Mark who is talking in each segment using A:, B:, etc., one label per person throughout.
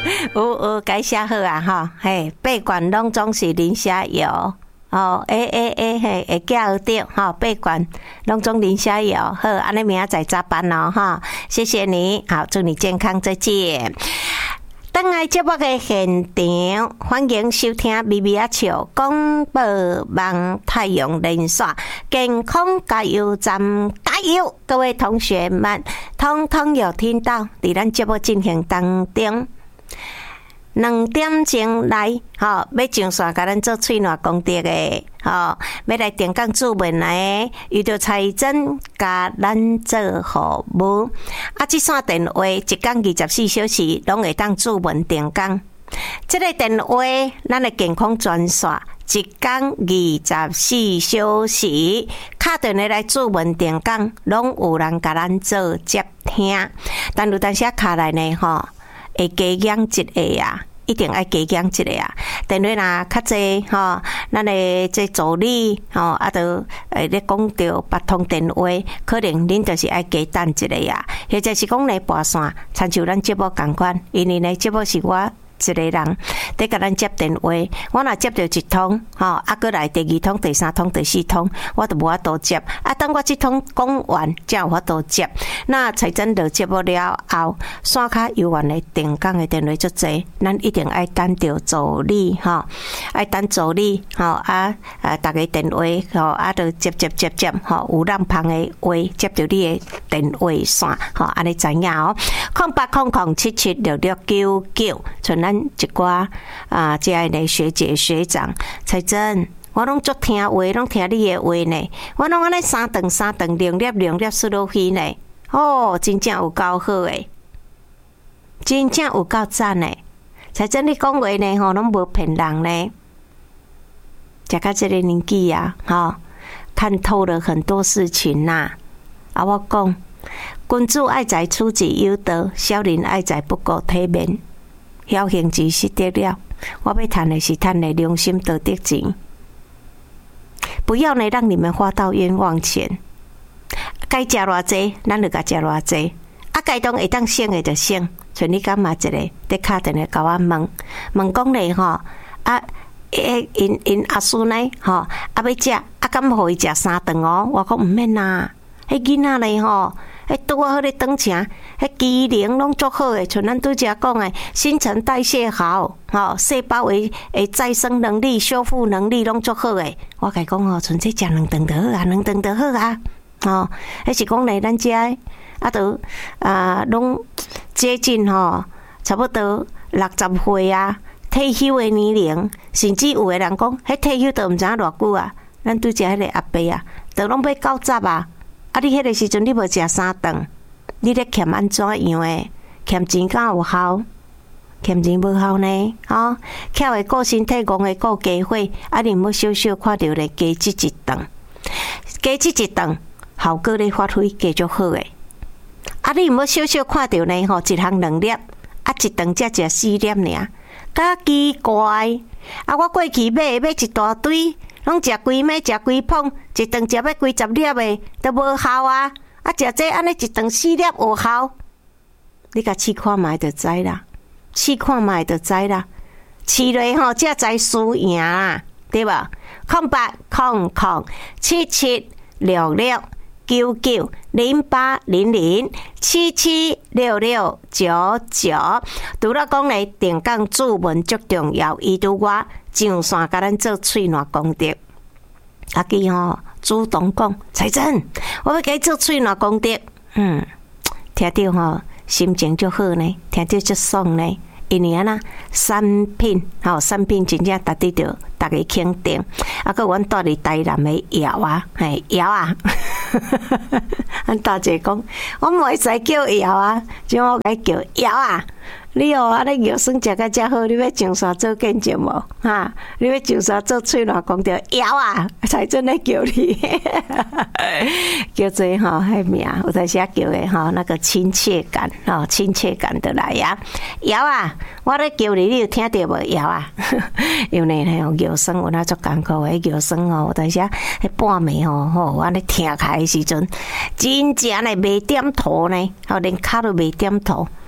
A: 有改写好啊吼，嘿，八罐拢总是磷虾油。哦，会叫对哈，八罐拢总磷虾油，好，安尼明仔载早班咯哈，谢谢你，好，祝你健康，再见。等来节目的现场，欢迎收听咪咪啊笑广播网太阳连线健康加油站，加油！各位同学们，通通有听到，伫咱节目进行当中。2点钟来，要上线甲咱做喙暖功德的，要来电讲主文的，遇到财政甲咱做服务。这线电话一天24小时，拢会当主文电讲。这个电话，咱的健康专线，一天24小时，打电话来主文电讲，拢有人甲咱做接听。但有当时卡来呢，会加减一下啊，一定爱加减一下啊。电话若较济咱的这助理就咧讲到八通电话，可能恁就是爱加等一下啊，或者是讲咧拨线，参像咱节目共款，因为呢节目是我一个人在甲咱接电话，我若接到一通，过来第二通、第三通、第四通，我就无法度接。等我这通讲完，才有法度接。那财政到节目了后，线卡有完的电讲的电话足济，咱一定爱等着助理爱等助理大家电话就接，有人旁的话接到你的电话线安尼知影0800776699，像咱一寡这样的学姐学长，才真我拢足听话，拢听你的话呢。我拢安尼三顿两粒输落去呢。哦，真正有够好诶，真正有够赞诶。才真你讲话呢，拢无骗人呢。食到这个年纪啊，看透了很多事情呐。我讲，君子爱在，出自有道；小人爱在，不过体面。晓行之是得了，我要赚的是赚的良心道德钱，不要呢让你们花到冤枉钱。该食偌济，咱就甲食偌济。该当会当省的就省。像你感觉一个，在敲电话甲我问讲咧因阿叔呢要食，敢互伊食3顿哦？我讲毋免啦，迄囡仔咧迄拄好咧长成，迄机能拢足好诶，像咱拄则讲诶，新陈代谢好，细胞诶再生能力、修复能力拢足好诶。我甲伊讲纯粹食2顿就好啊，2顿就好啊。迄是讲咧，咱遮都拢接近差不多60岁啊，退休诶年龄，甚至有诶人讲，迄退休都毋知影偌久啊。咱拄则迄个阿伯啊，都拢要90啊。你迄个时阵你无食3顿，你咧欠安怎样诶？欠钱敢有效？欠钱无效呢？巧诶顾身体，戆诶顾家伙，你毋好小小看到咧加这一顿，加这一顿效果咧发挥加足好诶。你毋好小小看到呢一项2粒，一顿才食4粒尔，较奇怪。我过去买一大堆。拢食规暝食规捧，一顿食要几10粒诶，都无效啊！食这安尼一顿4粒有效，你甲试看卖就知啦，试看卖就知啦，试落才知输赢啦，对吧？0800776699，除了讲咧电讲主文足重要，伊拄我上线甲咱做喙暖功德。记主动讲，财政，我要甲伊做喙暖功德。听到心情就好呢，听到就爽呢。因为安那产品真正值得着大家肯定。个阮住伫台南的姚啊，姚啊，阮大姐讲，我唔会使叫姚啊，就我该叫姚啊。你安尼药酸食甲遮好，你要上山做见证无？你要上山做喙暖功德，姚啊，才真来叫你，叫做迄名，有当时叫的那个亲切感，亲切感的来呀，姚啊，我咧叫你，你有听到无？姚啊，因为呢，药酸有那足艰苦的药酸有当时迄半暝我咧听开的时阵，真正咧袂点头呢，连脚都袂点头。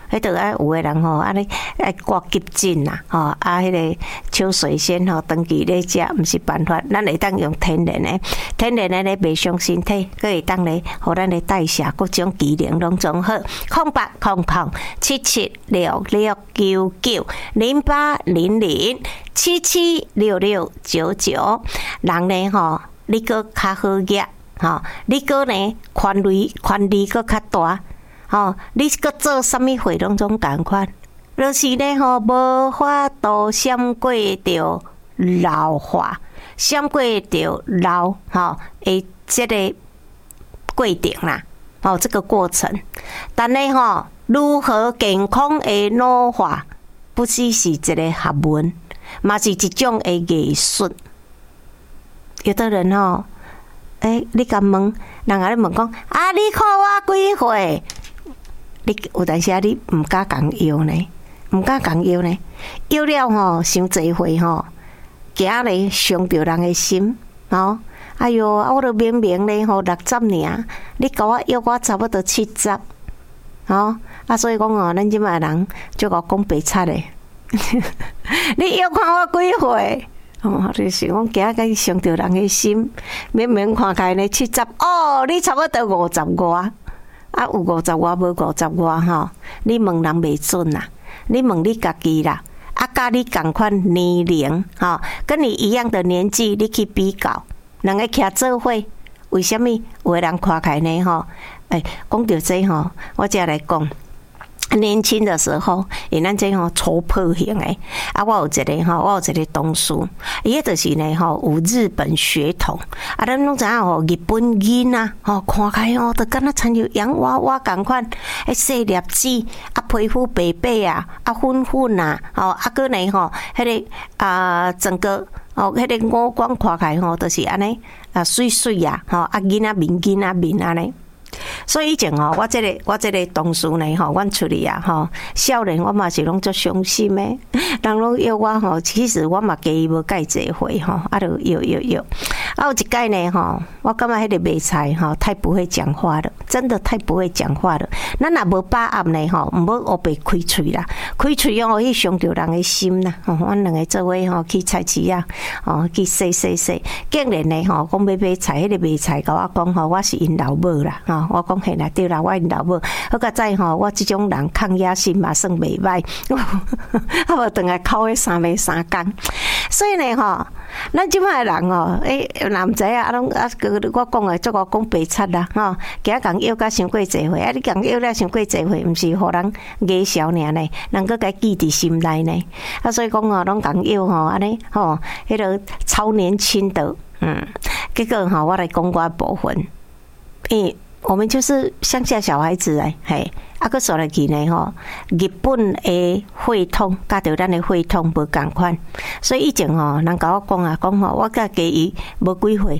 A: 迄著爱有诶人吼，安尼爱挂急诊啦，吼迄个秋水仙吼，长期咧食毋是办法，咱会当用天然诶咧袂伤身体，佫会当咧，互咱诶代谢各种机能拢总好。08007766990800776699，人咧吼，你佫较好业。吼，你个呢权力搁较大，吼，你搁做啥物活拢总共款，就是呢吼无法度闪过着老化，闪过着老吼诶，这个过程啦，吼这个过程，但呢吼如何健康诶老化，不只是一个学问，嘛是一种诶艺术。有的人吼。你甲问，人甲你问讲啊，你看我几岁？你有阵时你毋敢讲摇呢，摇了吼，伤济岁吼，惊咧伤着人诶心吼。哎哟，我都明明咧吼60尔，你甲我摇我差不多70，吼所以讲哦，咱即摆人就甲讲白贼咧，你摇看我几岁？就是讲，惊甲伤着人诶心，明明看起来呢70，你差不多50外，有50外无50外吼，你问人袂准啦，你问你家己啦，甲你同款年龄吼，跟你一样的年纪，你去比较，两个徛做伙，为什么有诶人看起来呢吼？讲到这吼，我才来讲。年轻的时候，因咱这吼粗破型诶，我有一个同事，伊就是呢吼有日本血统，咱拢知影吼日本囡仔吼看起来吼，就敢若亲像洋娃娃共款，细粒子皮肤白白粉粉搁呢吼，迄个整个迄个五官看起来吼，就是安尼水水囡仔面安尼。所以以前吼，我这个同事呢吼，阮出去少年我嘛是拢足伤心诶。人拢约我吼，其实我嘛介意无介济回吼，就约。有一届呢吼，我感觉迄个卖菜吼太不会讲话了，真的太不会讲话了。咱若无把握呢吼，毋好学白开喙啦，开喙哦去伤着人诶心啦。阮两个做伙吼去菜市啊，去洗，竟然呢吼讲要买菜，迄个卖菜甲我讲吼，我是因老母啦，我讲嘿啦对啦，我因老母。好甲在吼，我即种人抗压性嘛算袂歹，无等下哭迄3暝3工。所以呢吼，咱即摆人哦，若毋知影拢我讲诶，我讲白贼啦吼，惊共摇甲伤过济岁，你共摇了伤过济岁，毋是互人艺笑尔呢，人佫甲记伫心内呢。所以讲哦，拢共摇吼，安尼吼，迄个超年轻的，结果吼，我来讲我部分，我们就是乡下小孩子嘿，佫说来去呢吼，日本的血统甲着咱的血统无共款，所以以前吼，人甲我讲吼，我甲家己无几岁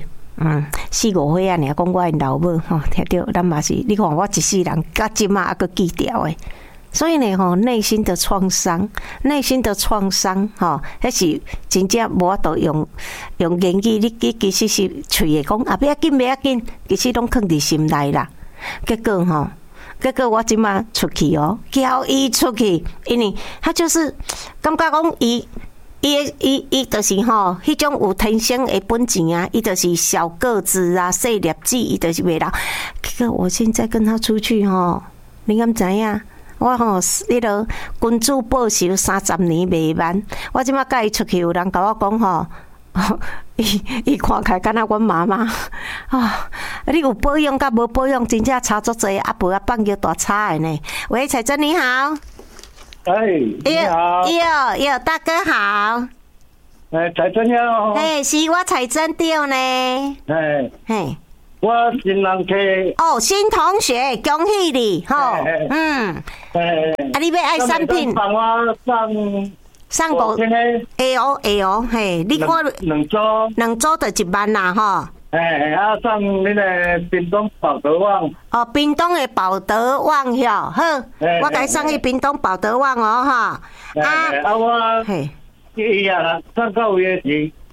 A: ，4、5岁啊，尔讲我因老母吼，听着咱嘛是，你看我一世人，到即马佫记牢诶。所以呢，吼内心的创伤，吼，迄是真正无法度用言语，你其实是嘴会讲不要紧，其实拢藏伫心内啦。结果我即马出去叫伊出去，因为他就是感觉讲伊就是吼，迄种有天生的本钱啊，伊就是小个子啊，细粒子，伊就是袂老。结果我现在跟他出去吼，你敢知影？我吼，迄个君子报仇30年未晚。我即马甲伊出去，有人甲我讲吼，伊看起来敢若阮妈妈你有保养甲无保养，真正差足济，无放叫大差的呢。喂，彩珍你好。
B: 你好。
A: 哟，大哥好。
B: 彩珍好。
A: 是我彩珍对呢。
B: 我新人客。
A: 新同学，恭喜你吼。你要爱产品？
B: 帮我
A: 上部会哦，嘿，你看两组就1万啦吼。
B: 上那个屏东保德旺。
A: 屏东的保德旺哟，好，我该送去屏东保德旺我
B: 伊啊上到月底。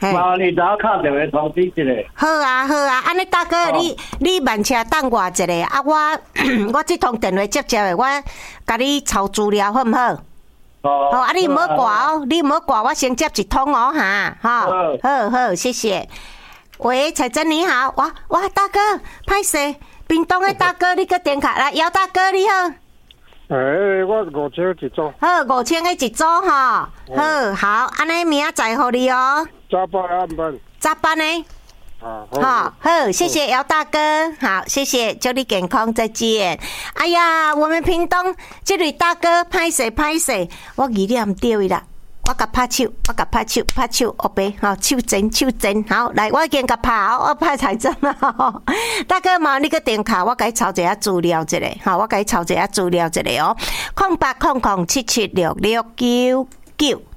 B: 麻烦你打卡电话通知一下。
A: 好啊，好啊，安尼大哥，你慢车等我一下啊，我这通电话接的，我甲你抄资料好唔好？好啊，你唔好挂哦，你唔好挂，我先接一通哦哈，好，谢谢。喂，彩珍你好，哇，大哥，歹势，屏东的大哥，你个电卡来，姚大哥你好。
C: 我5000一组。
A: 好，5000个一组哈。好，安尼明仔载互你哦。
C: 早班暗班。
A: 早班呢？好，谢谢姚大哥，好，谢谢，祝你健康，再见。哎呀，我们屏东这位大哥，歹势，我疑念对啦。我甲拍手，后背，好，手真，好，来，我已经甲拍，我拍彩针啦。大哥嘛，你个电卡，我甲你抄一下资料一下，好，我甲你抄一下资料一下哦。0800776699。